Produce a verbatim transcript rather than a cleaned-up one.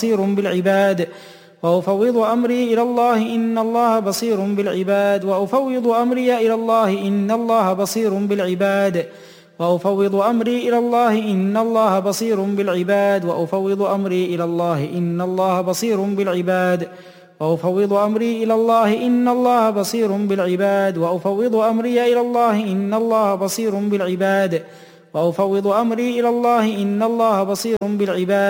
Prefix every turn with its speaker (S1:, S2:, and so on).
S1: بصير بالعباد وأفوض أمري إلى الله إن الله بصير بالعباد وأفوض أمري إلى الله إن الله بصير بالعباد وأفوض أمري إلى الله إن الله بصير بالعباد وأفوض أمري إلى الله إن الله بصير بالعباد وأفوض أمري إلى الله إن الله بصير بالعباد وأفوض أمري إلى الله إن الله بصير بالعباد وأفوض أمري إلى الله إن الله بصير بالعباد